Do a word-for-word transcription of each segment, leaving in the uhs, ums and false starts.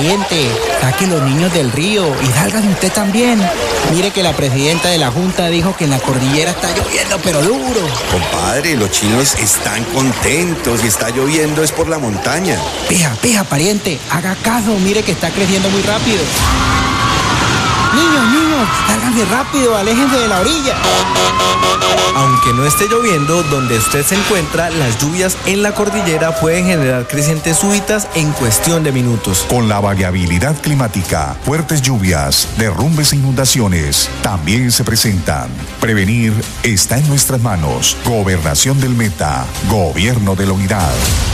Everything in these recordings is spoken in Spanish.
pariente, saque los niños del río y sálgase usted también. Mire que la presidenta de la Junta dijo que en la cordillera está lloviendo, pero duro. Compadre, los chinos están contentos y está lloviendo es por la montaña. Pija, pija, pariente, haga caso, mire que está creciendo muy rápido. Niños, niños, sálganse rápido, aléjense de la orilla. Aunque no esté lloviendo, donde usted se encuentra, las lluvias en la cordillera pueden generar crecientes súbitas en cuestión de minutos. Con la variabilidad climática, fuertes lluvias, derrumbes e inundaciones también se presentan. Prevenir está en nuestras manos. Gobernación del Meta, Gobierno de la Unidad.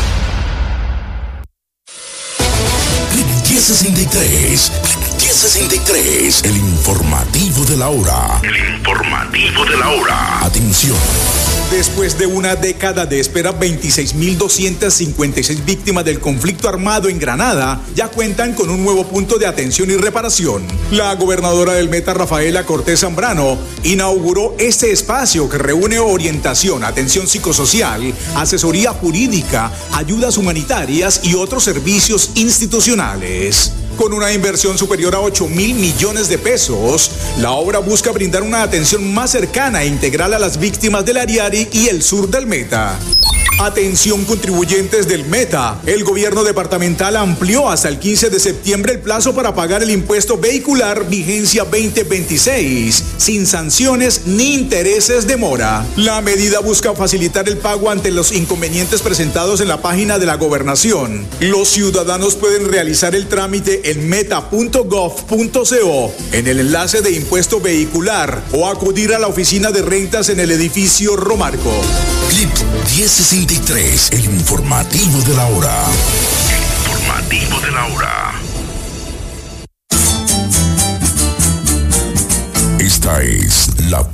diez sesenta y tres. diez sesenta y tres. El informativo de la hora. El informativo de la hora. Atención. Después de una década de espera, veintiséis mil doscientas cincuenta y seis víctimas del conflicto armado en Granada ya cuentan con un nuevo punto de atención y reparación. La gobernadora del Meta, Rafaela Cortés Zambrano, inauguró este espacio que reúne orientación, atención psicosocial, asesoría jurídica, ayudas humanitarias y otros servicios institucionales. Con una inversión superior a ocho mil millones de pesos, la obra busca brindar una atención más cercana e integral a las víctimas del Ariari y el sur del Meta. Atención contribuyentes del Meta. El gobierno departamental amplió hasta el quince de septiembre el plazo para pagar el impuesto vehicular vigencia veinte veintiséis, sin sanciones ni intereses de mora. La medida busca facilitar el pago ante los inconvenientes presentados en la página de la gobernación. Los ciudadanos pueden realizar el trámite en meta punto gov punto co, en el enlace de impuesto vehicular o acudir a la oficina de rentas en el edificio Romarco. Clip diez sesenta y tres, el informativo de la hora. El informativo de la hora.